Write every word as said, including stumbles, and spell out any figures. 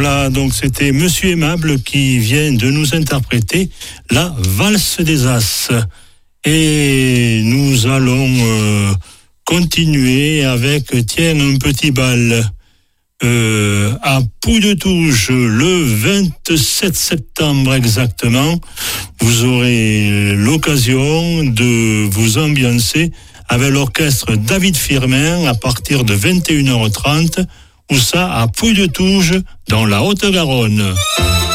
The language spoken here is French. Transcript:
Voilà, donc c'était Monsieur Aimable qui vient de nous interpréter la valse des As. Et nous allons euh, continuer avec, tiens, un petit bal. Euh, à Pouille-de-Touche, le vingt-sept septembre exactement, vous aurez l'occasion de vous ambiancer avec l'orchestre David Firmin à partir de vingt et une heures trente, ou ça à Pouille-de-Touche dans la Haute-Garonne.